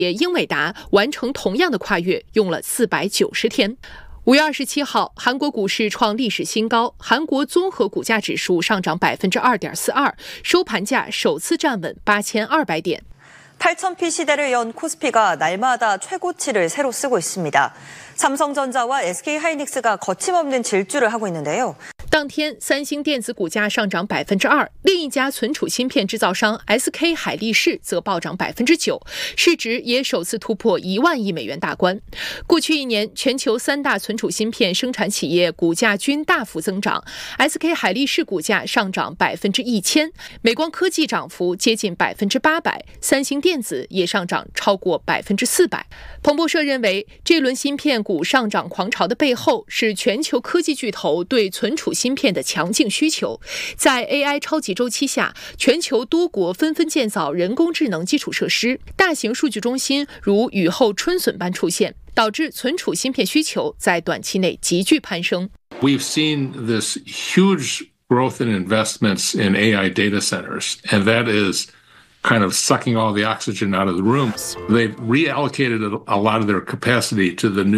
英伟达完成同样的跨越用了490天。5月27号，韩国股市创历史新高，韩国综合股价指数上涨2.42%，收盘价首次站稳8200点。 8000P 시대를 연 코스피가 날마다 최고치를 새로 쓰고 있습니다. 삼성전자와 SK하이닉스가 거침없는 질주를 하고 있는데요. 当天，三星电子股价上涨2%，另一家存储芯片制造商 SK 海力士则暴涨9%，市值也首次突破1万亿美元大关。过去1年，全球3大存储芯片生产企业股价均大幅增长 ，SK 海力士股价上涨1000%，美光科技涨幅接近800%，三星电子也上涨超过400%。彭博社认为，这轮芯片股上涨狂潮的背后是全球科技巨头对存储芯片的强劲需求。在 AI 超级周期下，全球多国纷纷建造人工智能基础设施，大型数据中心如雨后春笋般出现，导致存储芯片需求在短期内急剧攀升。 We've seen this huge growth in investments in AI data centers, and that is kind of sucking all the oxygen out of the room. They've reallocated a lot of their capacity to the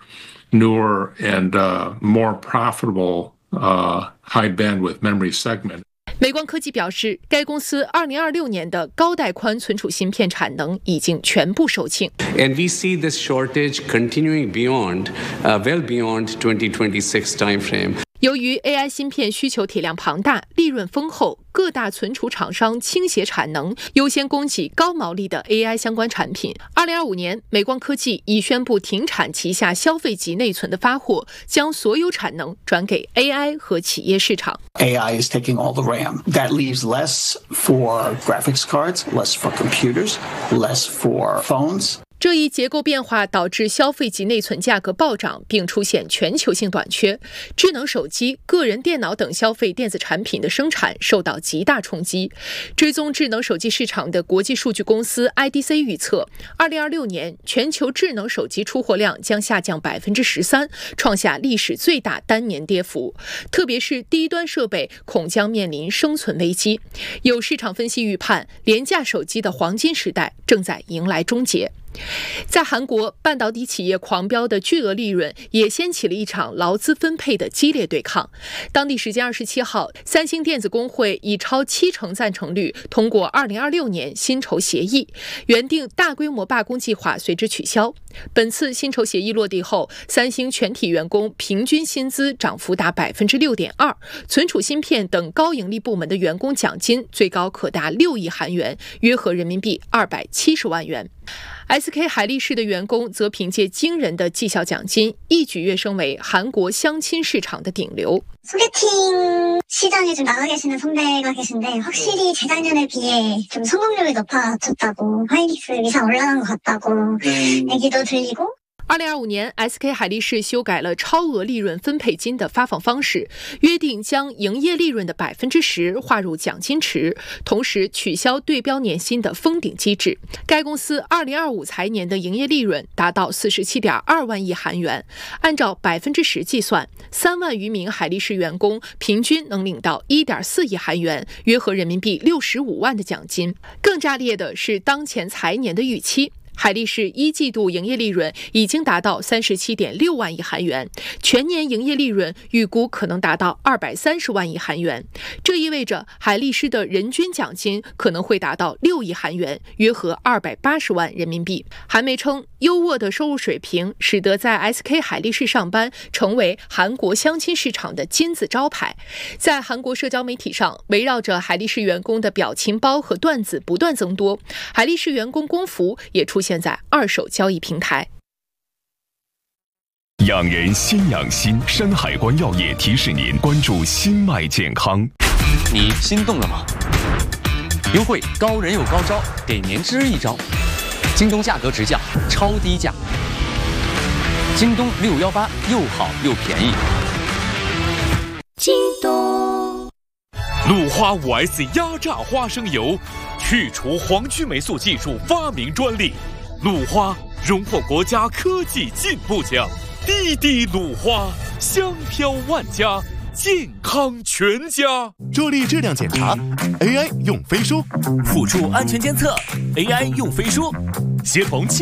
newer and more profitable high bandwidth memory segment. 美光科技表示，该公司2026年的高带宽存储芯片产能已经全部售罄。 And we see this shortage continuing beyond, well beyond 2026 timeframe. 由于 AI 芯片需求体量庞大、利润丰厚，各大存储厂商倾斜产能，优先供给高毛利的 AI 相关产品。2025年，美光科技已宣布停产旗下消费级内存的发货，将所有产能转给 AI 和企业市场。 AI is taking all the RAM. That leaves less for graphics cards, less for computers, less for phones. 这一结构变化导致消费级内存价格暴涨，并出现全球性短缺。智能手机、个人电脑等消费电子产品的生产受到极大冲击。追踪智能手机市场的国际数据公司 IDC 预测，2026年全球智能手机出货量将下降13%，创下历史最大单年跌幅。特别是低端设备恐将面临生存危机。有市场分析预判，廉价手机的黄金时代正在迎来终结。 在韩国，半导体企业狂飙的巨额利润也掀起了一场劳资分配的激烈对抗。当地时间27号，三星电子工会以超70%赞成率通过2026年薪酬协议，原定大规模罢工计划随之取消。本次薪酬协议落地后，三星全体员工平均薪资涨幅达6.2%，存储芯片等高盈利部门的员工奖金最高可达6亿韩元，约合人民币270万元。 SK 海力士的员工则凭借惊人的绩效奖金，一举跃升为韩国相亲市场的顶流。 소개팅 시장에 좀 나가 계시는 선배가 계신데 확실히 재작년에 비해 좀 성공률이 높아졌다고 하이닉스 위상 올라간 것 같다고 얘기도 들리고 2025年 ，SK 海力士修改了超额利润分配金的发放方式，约定将营业利润的10%划入奖金池，同时取消对标年薪的封顶机制。该公司2025财年的营业利润达到47.2万亿韩元，按照10%计算，3万余名海力士员工平均能领到1.4亿韩元，约合人民币65万的奖金。更炸裂的是当前财年的预期。 海力士一季度营业利润已经达到37.6万亿韩元，全年营业利润预估可能达到230万亿韩元。这意味着海力士的人均奖金可能会达到6亿韩元，约合280万人民币。韩媒称，优渥的收入水平使得在 SK 海力士上班成为韩国相亲市场的金字招牌。在韩国社交媒体上，围绕着海力士员工的表情包和段子不断增多，海力士员工工服也出现在二手交易平台。 养人先养心，山海关药业提示您关注心脉健康。 你心动了吗？优惠高人有高招，给您支一招。京东价格直降，超低价。京东618又好又便宜。 京东鲁花5S 压榨花生油，去除黄曲霉素技术发明专利。鲁花荣获国家科技进步奖，滴滴鲁花，香飘万家，健康全家。 助力质量检查 ，AI 用飞书； 辅助安全监测 ，AI 用飞书； 协同